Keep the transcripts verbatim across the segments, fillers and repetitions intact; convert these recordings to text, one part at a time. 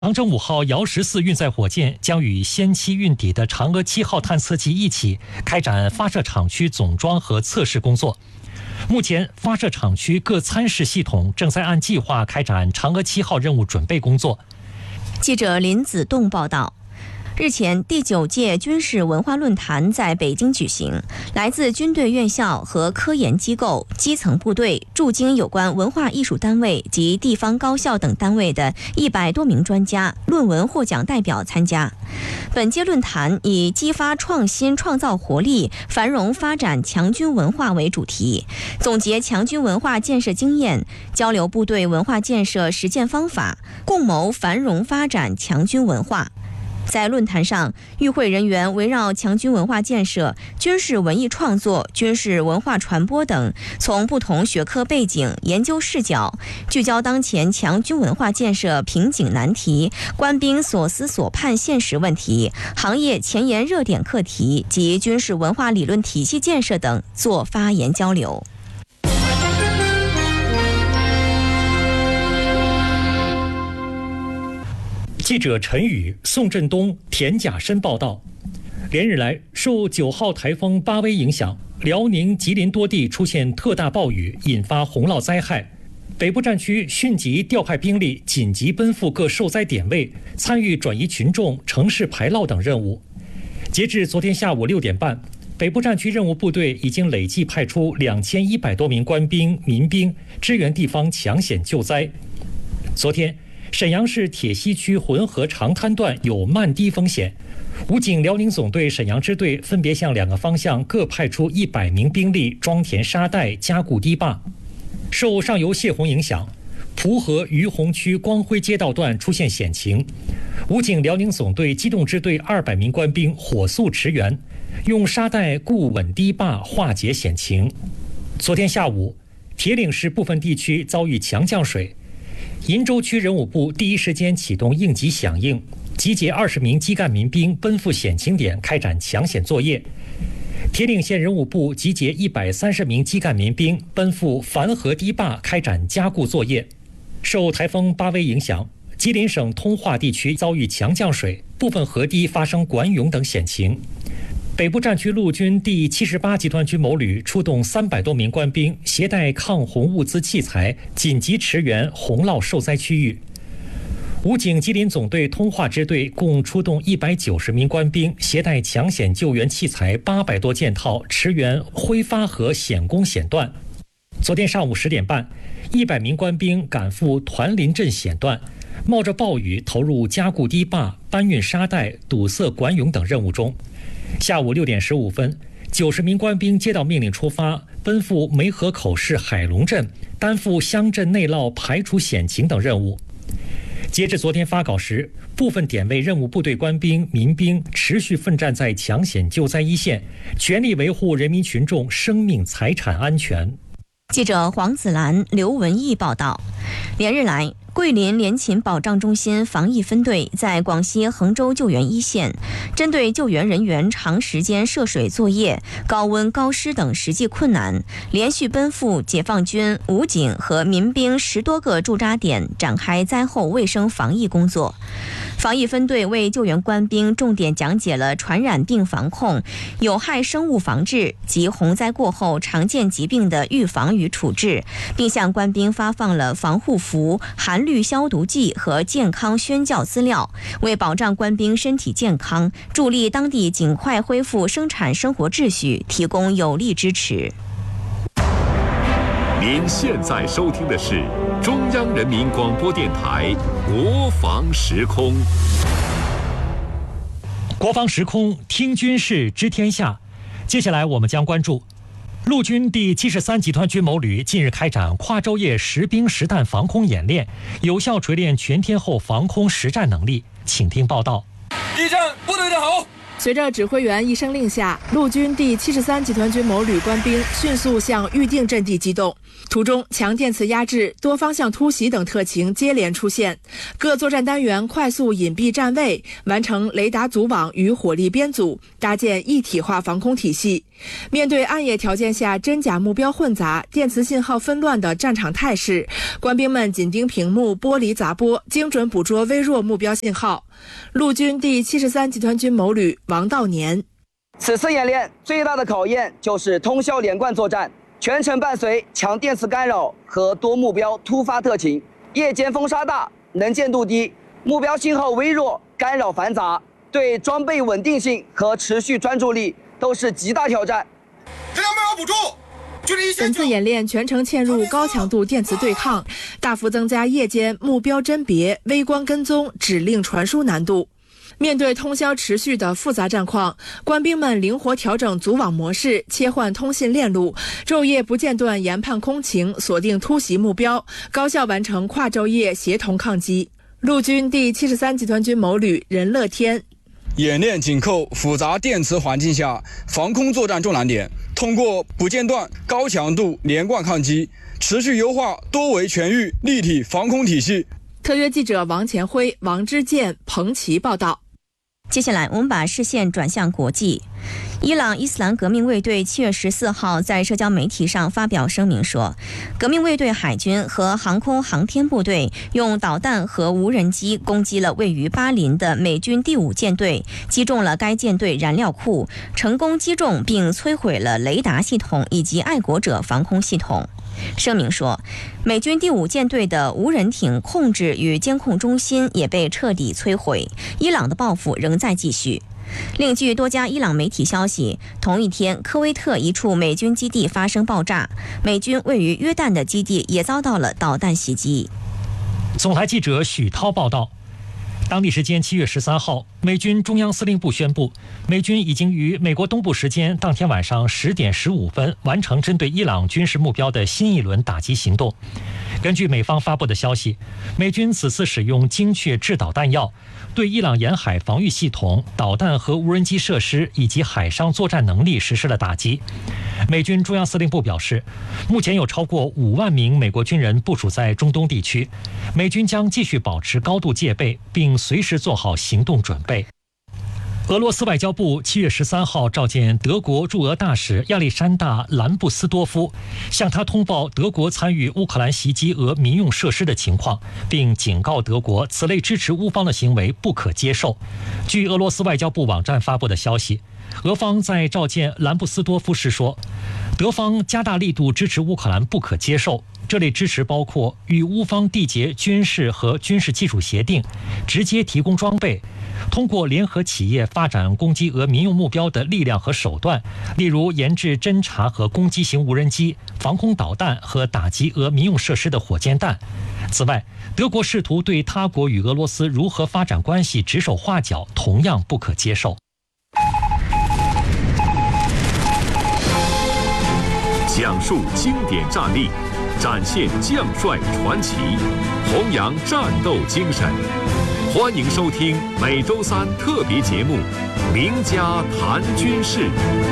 长征五号遥十四运载火箭将与先期运抵的嫦娥七号探测器一起开展发射场区总装和测试工作。目前，发射场区各参试系统正在按计划开展嫦娥七号任务准备工作。 记者林子栋报道。日前，第九届军事文化论坛在北京举行，来自军队院校和科研机构、基层部队、驻京有关文化艺术单位及地方高校等单位的一百多名专家、论文获奖代表参加。本届论坛以激发创新创造活力、繁荣发展强军文化为主题，总结强军文化建设经验，交流部队文化建设实践方法，共谋繁荣发展强军文化。在论坛上，与会人员围绕强军文化建设、军事文艺创作、军事文化传播等，从不同学科背景、研究视角，聚焦当前强军文化建设瓶颈难题、官兵所思所盼现实问题、行业前沿热点课题及军事文化理论体系建设等做发言交流。 记者陈宇、宋振东、田甲申报道，连日来受九号台风巴威影响，辽宁、吉林多地出现特大暴雨，引发洪涝灾害。北部战区迅即调派兵力，紧急奔赴各受灾点位，参与转移群众、城市排涝等任务。截至昨天下午六点半，北部战区任务部队已经累计派出两千一百多名官兵、民兵支援地方抢险救灾。昨天，沈阳市铁西区浑河长滩段有漫堤风险，武警辽宁总队沈阳支队分别向两个方向各派出一百名兵力装填沙袋、加固堤坝。受上游泄洪影响，蒲河于洪区光辉街道段出现险情，武警辽宁总队机动支队二百名官兵火速驰援，用沙袋固稳堤坝，化解险情。昨天下午，铁岭市部分地区遭遇强降水。鄞州区人武部第一时间启动应急响应，集结二十名基干民兵奔赴险情点开展抢险作业。铁岭县人武部集结一百三十名基干民兵奔赴樊河堤坝开展加固作业。受台风巴威影响，吉林省通化地区遭遇强降水，部分河堤发生管涌等险情。北部战区陆军第七十八集团军某旅出动三百多名官兵，携带抗洪物资器材，紧急驰援洪涝受灾区域。武警吉林总队通化支队共出动一百九十名官兵，携带抢险救援器材八百多件套，驰援辉发河险工险段。昨天上午十点半，一百名官兵赶赴团林镇险段，冒着暴雨投入加固堤坝、搬运沙袋、堵塞管涌等任务中。下午六点十五分，九十名官兵接到命令出发，奔赴梅河口市海龙镇，担负乡镇内涝排除险情等任务。截至昨天发稿时，部分点位任务部队官兵、民兵持续奋战在抢险救灾一线，全力维护人民群众生命财产安全。 记者黄子兰、刘文义报道，连日来，桂林联勤保障中心防疫分队在广西衡州救援一线，针对救援人员长时间涉水作业、高温高湿等实际困难，连续奔赴解放军、武警和民兵十多个驻扎点，展开灾后卫生防疫工作。防疫分队为救援官兵重点讲解了传染病防控、有害生物防治及洪灾过后常见疾病的预防与处置，并向官兵发放了防护服、含氯消毒剂和健康宣教资料，为保障官兵身体健康、助力当地尽快恢复生产生活秩序提供有力支持。 您现在收听的是中央人民广播电台国防时空。 国防时空，听军事知天下。接下来我们将关注陆军第七十三集团军某旅近日开展跨昼夜实兵实弹防空演练，有效锤炼全天候防空实战能力。请听报道。 一战部队的好， 随着指挥员一声令下，陆军第七十三集团军某旅官兵迅速向预定阵地机动，途中强电磁压制、多方向突袭等特情接连出现，各作战单元快速隐蔽站位，完成雷达组网与火力编组，搭建一体化防空体系。面对暗夜条件下真假目标混杂、电磁信号纷乱的战场态势，官兵们紧盯屏幕、玻璃杂波，精准捕捉微弱目标信号。陆军第七十三集团军某旅王道年： 此次演练最大的考验就是通宵连贯作战，全程伴随强电磁干扰和多目标突发特情，夜间风沙大，能见度低，目标信号微弱，干扰繁杂，对装备稳定性和持续专注力都是极大挑战。 质量目标补助。 本次演练全程嵌入高强度电磁对抗，大幅增加夜间目标甄别、微观跟踪、指令传输难度。面对通宵持续的复杂战况，官兵们灵活调整组网模式，切换通信链路，昼夜不间断研判空情，锁定突袭目标，高效完成跨昼夜协同抗击。陆军第七十三集团军某旅任乐天： 演练紧扣复杂电磁环境下防空作战重难点，通过不间断、高强度连贯抗击，持续优化多维全域立体防空体系。 特约记者王前辉、王之健、彭琦报道。 接下来，我们把视线转向国际。伊朗伊斯兰革命卫队七月十四号在社交媒体上发表声明说，革命卫队海军和航空航天部队用导弹和无人机攻击了位于巴林的美军第五舰队，击中了该舰队燃料库，成功击中并摧毁了雷达系统以及爱国者防空系统。声明说，美军第五舰队的无人艇控制与监控中心也被彻底摧毁，伊朗的报复仍在继续。另据多家伊朗媒体消息，同一天，科威特一处美军基地发生爆炸，美军位于约旦的基地也遭到了导弹袭击。 总台记者许涛报道。当地时间七月十三号，美军中央司令部宣布，美军已经于美国东部时间当天晚上十点十五分完成针对伊朗军事目标的新一轮打击行动。根据美方发布的消息，美军此次使用精确制导弹药，对伊朗沿海防御系统、导弹和无人机设施以及海上作战能力实施了打击。美军中央司令部表示，目前有超过五万名美国军人部署在中东地区，美军将继续保持高度戒备，并随时做好行动准备。俄罗斯外交部七月十三号召见德国驻俄大使亚历山大·兰布斯多夫，向他通报德国参与乌克兰袭击俄民用设施的情况，并警告德国此类支持乌方的行为不可接受。据俄罗斯外交部网站发布的消息，俄方在召见兰布斯多夫时说，德方加大力度支持乌克兰不可接受，这类支持包括与乌方缔结军事和军事技术协定，直接提供装备，通过联合企业发展攻击俄民用目标的力量和手段，例如研制侦察和攻击型无人机、防空导弹和打击俄民用设施的火箭弹。此外，德国试图对他国与俄罗斯如何发展关系指手画脚，同样不可接受。 讲述经典战例，展现将帅传奇，弘扬战斗精神。欢迎收听每周三特别节目《名家谈军事》。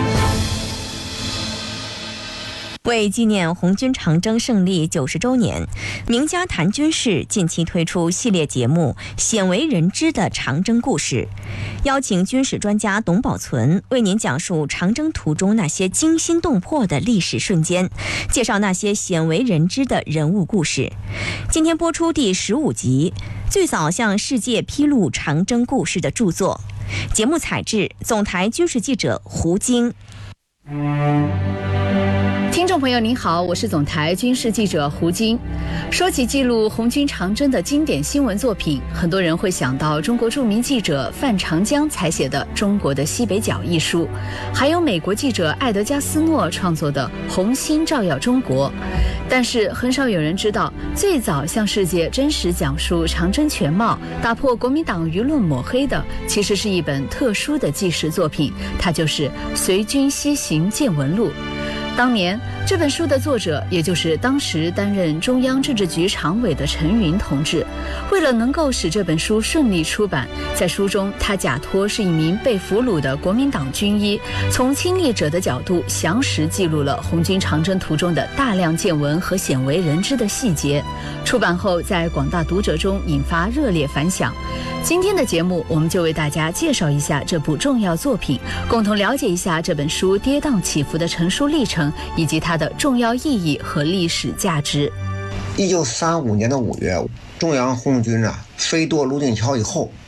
为纪念红军长征胜利九十周年，名家谈军事近期推出系列节目《鲜为人知的长征故事》，邀请军事专家董宝存为您讲述长征途中那些惊心动魄的历史瞬间，介绍那些鲜为人知的人物故事。今天播出第十五集，最早向世界披露长征故事的著作。节目采制总台军事记者胡晶。 听众朋友您好，我是总台军事记者胡晶。说起记录红军长征的经典新闻作品，很多人会想到中国著名记者范长江采写的《中国的西北角》一书，还有美国记者艾德加斯诺创作的《红星照耀中国》。但是很少有人知道，最早向世界真实讲述长征全貌、打破国民党舆论抹黑的，其实是一本特殊的纪实作品，它就是《随军西行见闻录》。当年这本书的作者，也就是当时担任中央政治局常委的陈云同志，为了能够使这本书顺利出版，在书中他假托是一名被俘虏的国民党军医，从亲历者的角度详实记录了红军长征途中的大量见闻和鲜为人知的细节。出版后，在广大读者中引发热烈反响。今天的节目，我们就为大家介绍一下这部重要作品，共同了解一下这本书跌宕起伏的成书历程，以及它的重要意义和历史价值。 一九三五年的五月，中央红军啊飞夺泸定桥以后，